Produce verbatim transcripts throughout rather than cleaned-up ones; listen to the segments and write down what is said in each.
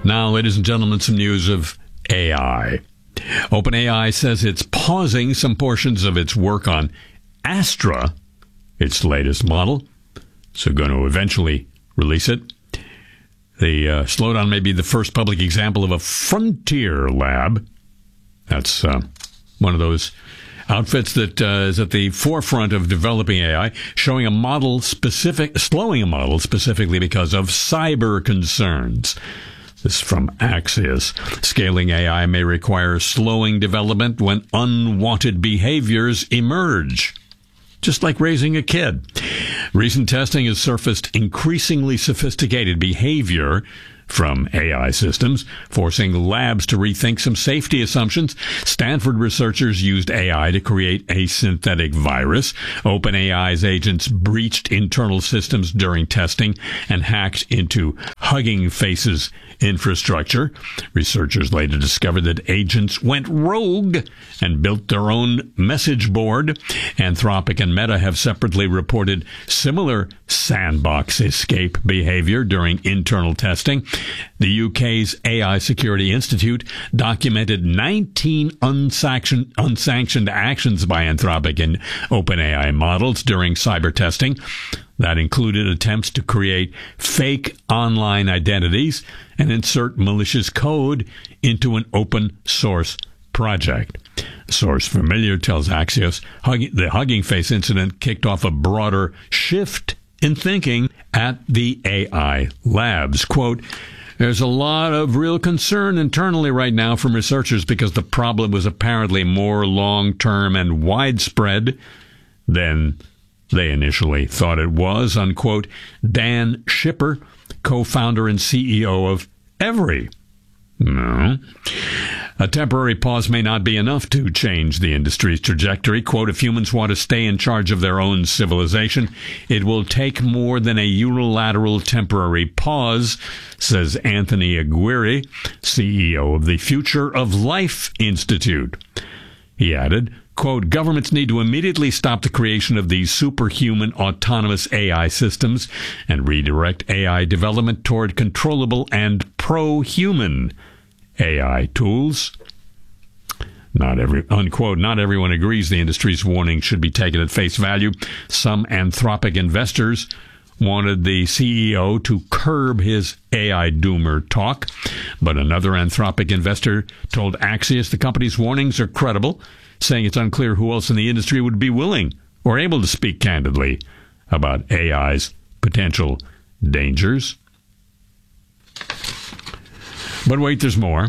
Now, ladies and gentlemen, some news of A I. OpenAI says it's pausing some portions of its work on Astra, its latest model, so going to eventually release it. The uh, slowdown may be the first public example of a frontier lab. That's uh, one of those outfits that uh, is at the forefront of developing A I, showing a model specific, slowing a model specifically because of cyber concerns. This is from Axios. Scaling A I may require slowing development when unwanted behaviors emerge, just like raising a kid. Recent testing has surfaced increasingly sophisticated behavior from A I systems, forcing labs to rethink some safety assumptions. Stanford researchers used A I to create a synthetic virus. OpenAI's agents breached internal systems during testing and hacked into Hugging Face's infrastructure. Researchers later discovered that agents went rogue and built their own message board. Anthropic and Meta have separately reported similar sandbox escape behavior during internal testing. The U K's A I Security Institute documented nineteen unsanctioned, unsanctioned actions by Anthropic and OpenAI models during cyber testing. That included attempts to create fake online identities and insert malicious code into an open source project. A source familiar tells Axios the Hugging Face incident kicked off a broader shift in thinking at the A I labs. Quote, there's a lot of real concern internally right now from researchers because the problem was apparently more long-term and widespread than they initially thought it was, unquote. Dan Schipper, co-founder and C E O of Every. No. A temporary pause may not be enough to change the industry's trajectory. Quote, if humans want to stay in charge of their own civilization, it will take more than a unilateral temporary pause, says Anthony Aguirre, C E O of the Future of Life Institute. He added, quote, governments need to immediately stop the creation of these superhuman autonomous A I systems and redirect A I development toward controllable and pro-human A I tools. Not every, unquote, not everyone agrees the industry's warning should be taken at face value. Some Anthropic investors wanted the C E O to curb his A I doomer talk, but another Anthropic investor told Axios the company's warnings are credible, saying it's unclear who else in the industry would be willing or able to speak candidly about A I's potential dangers. But wait, there's more.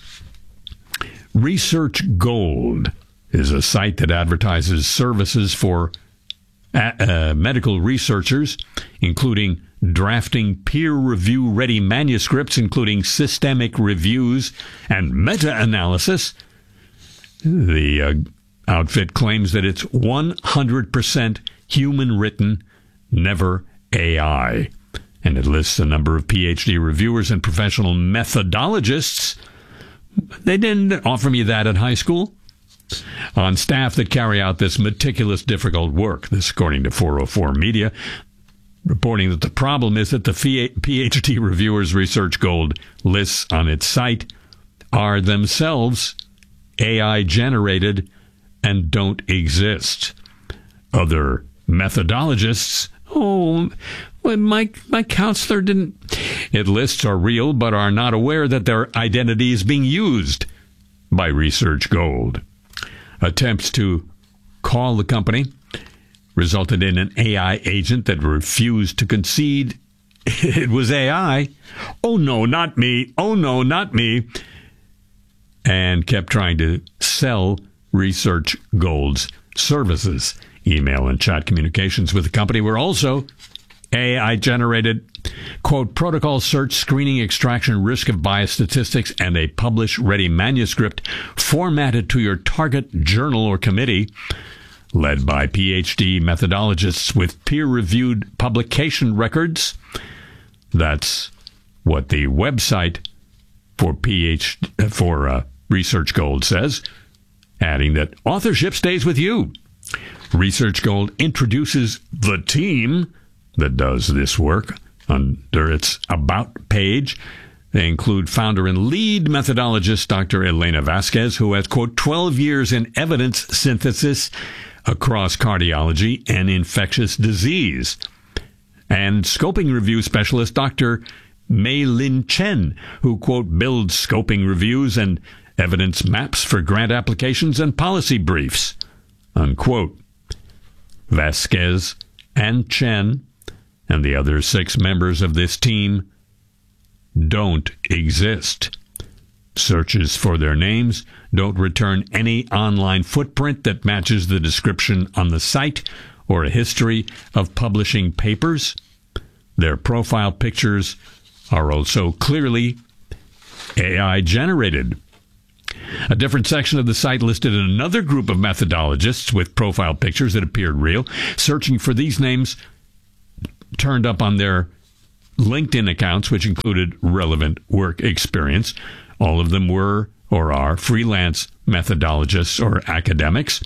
Research Gold is a site that advertises services for uh, medical researchers, including drafting peer-review-ready manuscripts, including systemic reviews and meta-analysis. The uh, outfit claims that it's one hundred percent human-written, never A I. And it lists a number of P H D reviewers and professional methodologists. They didn't offer me that at high school. On staff that carry out this meticulous, difficult work. This, according to four oh four Media, reporting that the problem is that the P H D reviewers Research Gold lists on its site are themselves A I-generated and don't exist. Other methodologists, oh, well, my, my counselor didn't... It lists are real, but are not aware that their identity is being used by Research Gold. Attempts to call the company resulted in an A I agent that refused to concede it was A I. Oh, no, not me. Oh, no, not me. And kept trying to sell Research Gold's services. Email and chat communications with the company were also A I-generated, quote, protocol search, screening, extraction, risk of bias statistics, and a publish-ready manuscript formatted to your target journal or committee, led by P H D methodologists with peer-reviewed publication records. That's what the website for P H D, for uh, Research Gold says, adding that authorship stays with you. Research Gold introduces the team that does this work under its About page. They include founder and lead methodologist Doctor Elena Vasquez, who has, quote, twelve years in evidence synthesis across cardiology and infectious disease, and scoping review specialist Doctor Mei Lin Chen, who, quote, builds scoping reviews and evidence maps for grant applications and policy briefs, unquote. Vasquez and Chen and the other six members of this team don't exist. Searches for their names don't return any online footprint that matches the description on the site or a history of publishing papers. Their profile pictures are also clearly A I generated. A different section of the site listed another group of methodologists with profile pictures that appeared real. Searching for these names turned up on their LinkedIn accounts, which included relevant work experience. All of them were or are freelance methodologists or academics.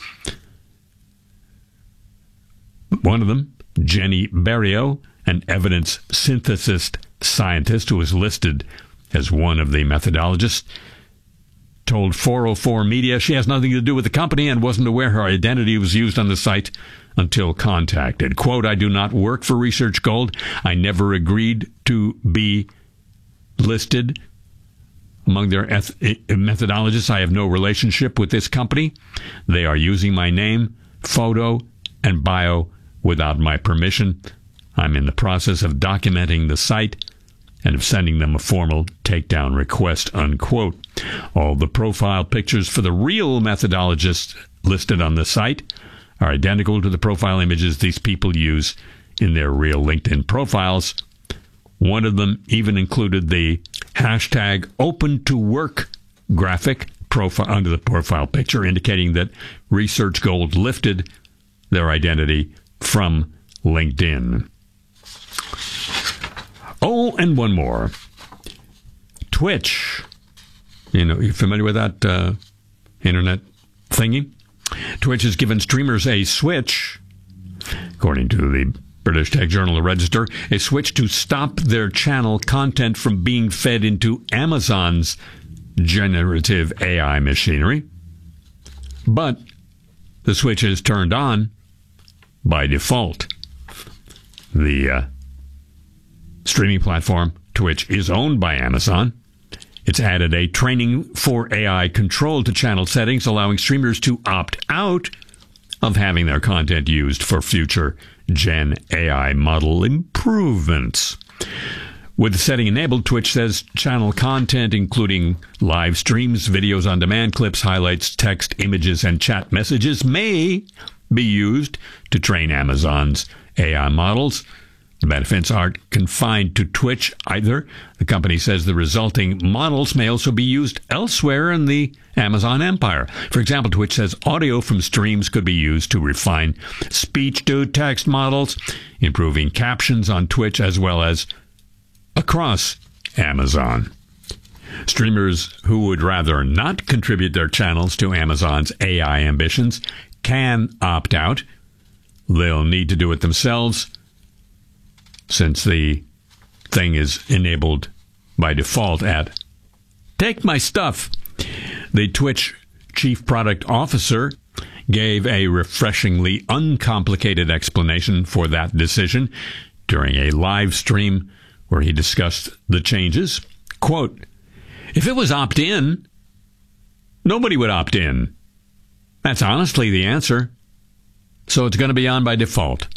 One of them, Jenny Barrio, an evidence synthesis scientist who was listed as one of the methodologists, told four oh four Media she has nothing to do with the company and wasn't aware her identity was used on the site until contacted. Quote, I do not work for Research Gold. I never agreed to be listed among their eth- methodologists. I have no relationship with this company. They are using my name, photo, and bio without my permission. I'm in the process of documenting the site and of sending them a formal takedown request, unquote. All the profile pictures for the real methodologists listed on the site are identical to the profile images these people use in their real LinkedIn profiles. One of them even included the hashtag open to work graphic profile under the profile picture, indicating that Research Gold lifted their identity from LinkedIn. Oh, and one more. Twitch. You know, you familiar with that uh, internet thingy? Twitch has given streamers a switch, according to the British Tech Journal Register, a switch to stop their channel content from being fed into Amazon's generative A I machinery. But the switch is turned on by default. The uh, streaming platform, Twitch, is owned by Amazon. It's added a training for A I control to channel settings, allowing streamers to opt out of having their content used for future Gen A I model improvements. With the setting enabled, Twitch says channel content, including live streams, videos on demand, clips, highlights, text, images, and chat messages, may be used to train Amazon's A I models. The benefits aren't confined to Twitch either. The company says the resulting models may also be used elsewhere in the Amazon empire. For example, Twitch says audio from streams could be used to refine speech-to-text models, improving captions on Twitch as well as across Amazon. Streamers who would rather not contribute their channels to Amazon's A I ambitions can opt out. They'll need to do it themselves, since the thing is enabled by default at Take My Stuff. The Twitch chief product officer gave a refreshingly uncomplicated explanation for that decision during a live stream where he discussed the changes. Quote, if it was opt-in, nobody would opt in. That's honestly the answer. So it's going to be on by default.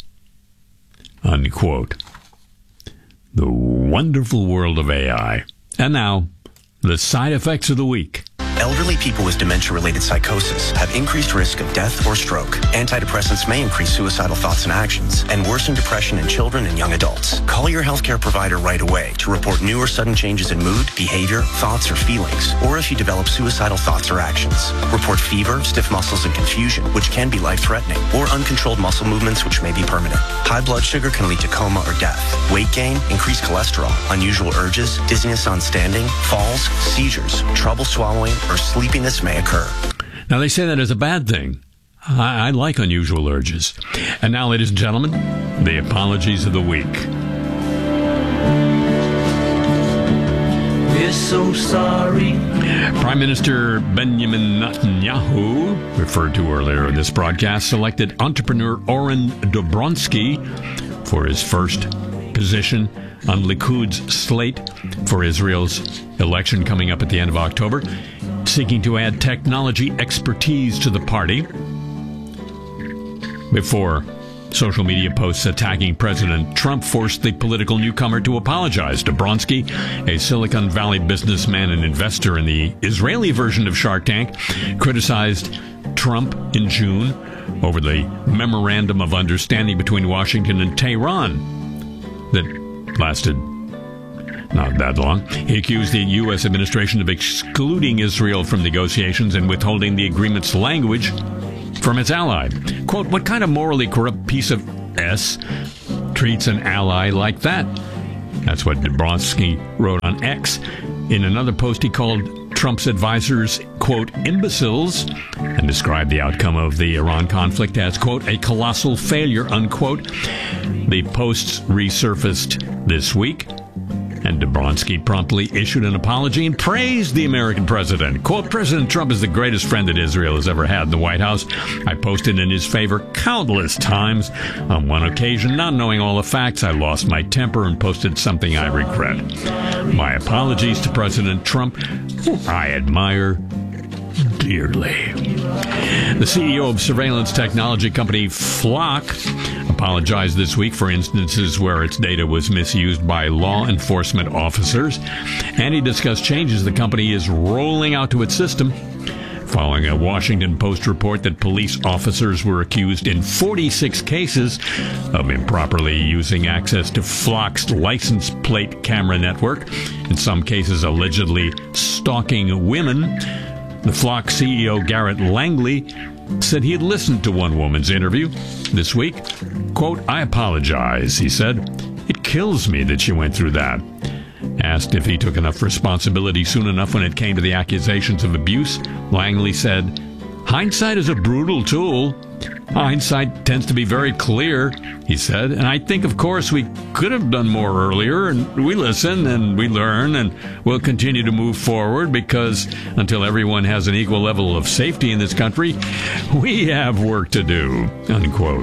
Unquote. The wonderful world of A I. And now, the side effects of the week. Elderly people with dementia-related psychosis have increased risk of death or stroke. Antidepressants may increase suicidal thoughts and actions and worsen depression in children and young adults. Call your healthcare provider right away to report new or sudden changes in mood, behavior, thoughts, or feelings, or if you develop suicidal thoughts or actions. Report fever, stiff muscles, and confusion, which can be life-threatening, or uncontrolled muscle movements, which may be permanent. High blood sugar can lead to coma or death. Weight gain, increased cholesterol, unusual urges, dizziness on standing, falls, seizures, trouble swallowing, or sleepiness may occur. Now, they say that is a bad thing. I, I like unusual urges. And now, ladies and gentlemen, the apologies of the week. so sorry. Prime Minister Benjamin Netanyahu, referred to earlier in this broadcast, selected entrepreneur Oren Dobronsky for his first position on Likud's slate for Israel's election coming up at the end of October, seeking to add technology expertise to the party. Before social media posts attacking President Trump forced the political newcomer to apologize. Dobronsky, a Silicon Valley businessman and investor in the Israeli version of Shark Tank, criticized Trump in June over the Memorandum of Understanding between Washington and Tehran that lasted not that long. He accused the U S administration of excluding Israel from negotiations and withholding the agreement's language from its ally. Quote, what kind of morally corrupt piece of S treats an ally like that? That's what Dobronsky wrote on X. In another post, he called Trump's advisors, quote, imbeciles, and described the outcome of the Iran conflict as, quote, a colossal failure, unquote. The posts resurfaced this week, and Dobronsky promptly issued an apology and praised the American president. Quote, President Trump is the greatest friend that Israel has ever had in the White House. I posted in his favor countless times. On one occasion, not knowing all the facts, I lost my temper and posted something I regret. My apologies to President Trump, who I admire dearly. The C E O of surveillance technology company Flock apologized this week for instances where its data was misused by law enforcement officers, and he discussed changes the company is rolling out to its system following a Washington Post report that police officers were accused in forty-six cases of improperly using access to Flock's license plate camera network, in some cases allegedly stalking women. The Flock C E O Garrett Langley said he had listened to one woman's interview this week. Quote, I apologize, he said. It kills me that she went through that. Asked if he took enough responsibility soon enough when it came to the accusations of abuse, Langley said, hindsight is a brutal tool. Hindsight tends to be very clear, he said, and I think, of course, we could have done more earlier, and we listen and we learn, and we'll continue to move forward because until everyone has an equal level of safety in this country, we have work to do, unquote.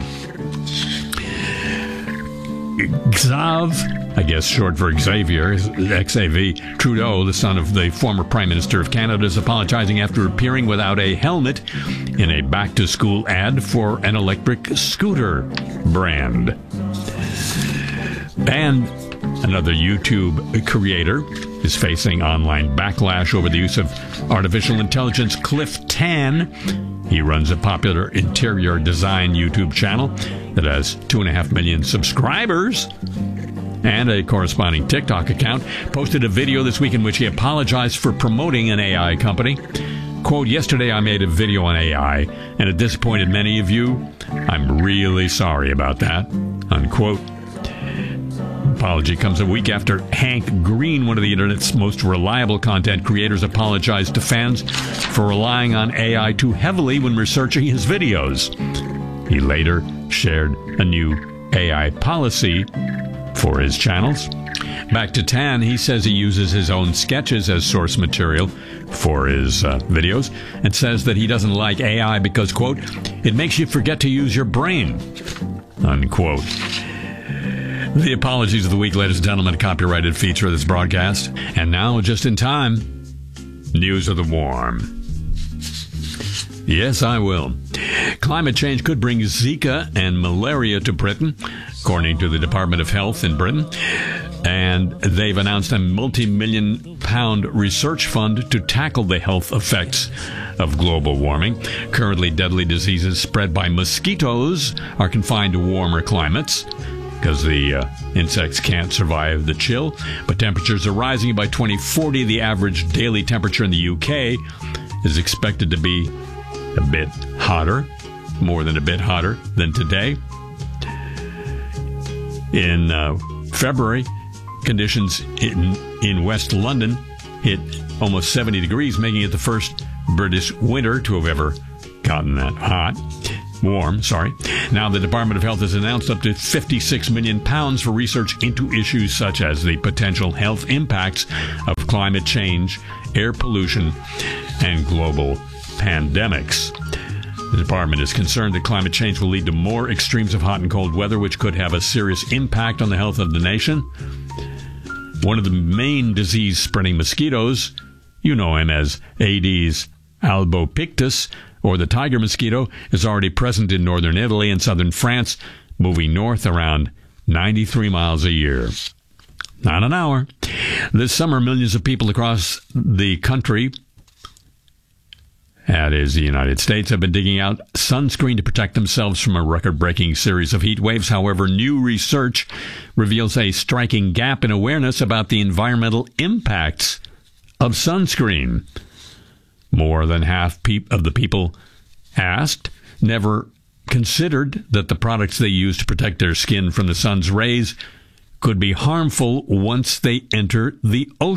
Xav, I guess short for Xavier, X A V, Trudeau, the son of the former Prime Minister of Canada, is apologizing after appearing without a helmet in a back-to-school ad for an electric scooter brand. And another YouTube creator is facing online backlash over the use of artificial intelligence. Cliff Tan, he runs a popular interior design YouTube channel that has two and a half million subscribers and a corresponding TikTok account, posted a video this week in which he apologized for promoting an A I company. Quote, yesterday I made a video on A I and it disappointed many of you. I'm really sorry about that, unquote. Apology comes a week after Hank Green, one of the internet's most reliable content creators, apologized to fans for relying on A I too heavily when researching his videos. He later shared a new A I policy for his channels. Back to Tan, he says he uses his own sketches as source material for his uh, videos and says that he doesn't like A I because, quote, it makes you forget to use your brain, unquote. The apologies of the week, ladies and gentlemen, a copyrighted feature of this broadcast. And now, just in time, news of the warm. Yes, I will. Climate change could bring Zika and malaria to Britain, according to the Department of Health in Britain. And they've announced a multi-million pound research fund to tackle the health effects of global warming. Currently, deadly diseases spread by mosquitoes are confined to warmer climates because the uh, insects can't survive the chill. But temperatures are rising. By twenty forty, the average daily temperature in the U K is expected to be a bit hotter, more than a bit hotter than today. In uh, February, conditions in, in West London hit almost seventy degrees, making it the first British winter to have ever gotten that hot. warm, sorry. Now the Department of Health has announced up to fifty-six million pounds for research into issues such as the potential health impacts of climate change, air pollution, and global pandemics. The department is concerned that climate change will lead to more extremes of hot and cold weather, which could have a serious impact on the health of the nation. One of the main disease-spreading mosquitoes, you know him as Aedes albopictus, or the tiger mosquito, is already present in northern Italy and southern France, moving north around ninety-three miles a year. Not an hour. This summer, millions of people across the country, that is the United States, have been digging out sunscreen to protect themselves from a record-breaking series of heat waves. However, new research reveals a striking gap in awareness about the environmental impacts of sunscreen. More than half of the people asked never considered that the products they use to protect their skin from the sun's rays could be harmful once they enter the ocean.